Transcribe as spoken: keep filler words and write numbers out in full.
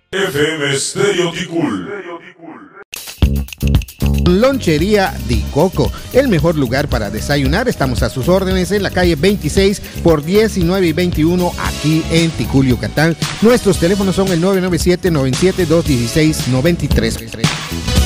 F M Stereo Ticul. Lonchería Di Coco, el mejor lugar para desayunar. Estamos a sus órdenes en la calle veintiséis por diecinueve y veintiuno aquí en Ticul, Yucatán. Nuestros teléfonos son el nueve nueve siete, nueve siete dos, uno seis nueve tres.